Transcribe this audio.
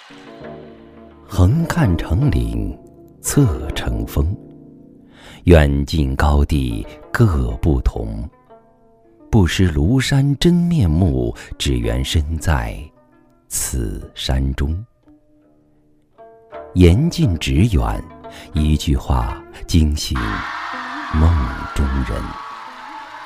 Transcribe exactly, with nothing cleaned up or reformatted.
横看成岭，侧成峰，远近高低各不同。不识庐山真面目，只缘身在此山中。言近旨远，一句话惊醒梦中人。